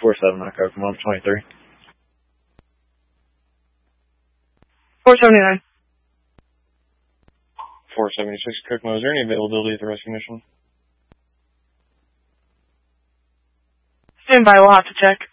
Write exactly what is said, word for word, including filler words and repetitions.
four seven, I cover from twenty-three. four seventy-nine. four seventy-six, Cookmo. Is there any availability at the rescue mission? Stand by, we'll have to check.